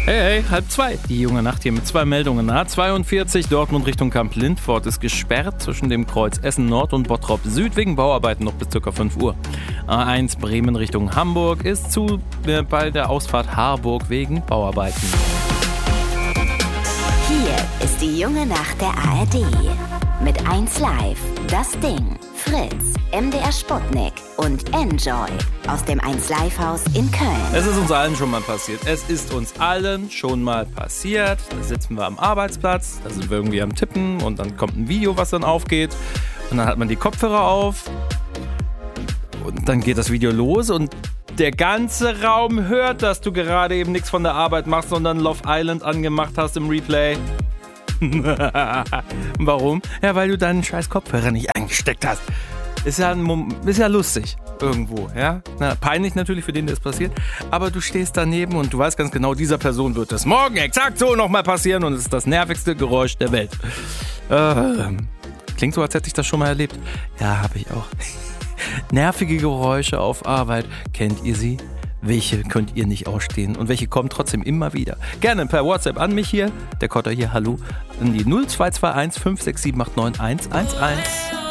Hey, 1:30. Die junge Nacht hier mit 2 Meldungen. A42 Dortmund Richtung Kamp-Lindfort ist gesperrt zwischen dem Kreuz Essen Nord und Bottrop Süd wegen Bauarbeiten noch bis ca. 5 Uhr. A1 Bremen Richtung Hamburg ist zu bei der Ausfahrt Harburg wegen Bauarbeiten. Hier ist die junge Nacht der ARD. Mit 1Live, Das Ding, Fritz, MDR Sputnik und Enjoy aus dem 1Live-Haus in Köln. Es ist uns allen schon mal passiert. Es ist uns allen schon mal passiert. Da sitzen wir am Arbeitsplatz, da sind wir irgendwie am Tippen und dann kommt ein Video, was dann aufgeht. Und dann hat man die Kopfhörer auf und dann geht das Video los und der ganze Raum hört, dass du gerade eben nichts von der Arbeit machst, sondern Love Island angemacht hast im Replay. Warum? Ja, weil du deinen scheiß Kopfhörer nicht eingesteckt hast. Ist ja lustig irgendwo, ja? Peinlich natürlich für den, der es passiert. Aber du stehst daneben und du weißt ganz genau, dieser Person wird es morgen exakt so nochmal passieren und es ist das nervigste Geräusch der Welt. Klingt so, als hätte ich das schon mal erlebt. Ja, habe ich auch. Nervige Geräusche auf Arbeit. Kennt ihr sie? Welche könnt ihr nicht ausstehen und welche kommen trotzdem immer wieder? Gerne per WhatsApp an mich hier, der Kotter hier, hallo, an die 0221 567 89111.